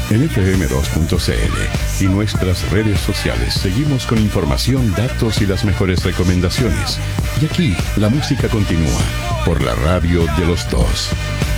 En fm2.cl y nuestras redes sociales seguimos con información, datos y las mejores recomendaciones. Y aquí la música continúa por la radio de los dos.